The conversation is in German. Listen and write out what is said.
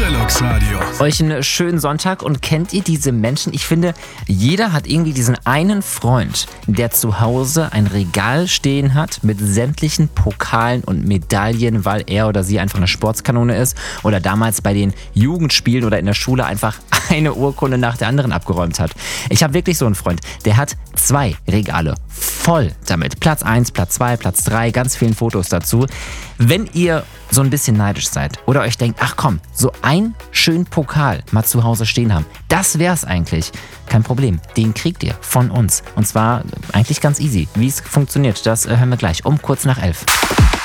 Deluxe Radio. Euch einen schönen Sonntag und kennt ihr diese Menschen? Ich finde, jeder hat irgendwie diesen einen Freund, der zu Hause ein Regal stehen hat mit sämtlichen Pokalen und Medaillen, weil er oder sie einfach eine Sportskanone ist oder damals bei den Jugendspielen oder in der Schule einfach eine Urkunde nach der anderen abgeräumt hat. Ich habe wirklich so einen Freund, der hat 2 Regale voll damit. Platz 1, Platz 2, Platz 3, ganz vielen Fotos dazu. Wenn ihr so ein bisschen neidisch seid oder euch denkt, ach komm, so einen schönen Pokal mal zu Hause stehen haben, das wär's eigentlich. Kein Problem, den kriegt ihr von uns. Und zwar eigentlich ganz easy. Wie es funktioniert, das hören wir gleich um kurz nach 11.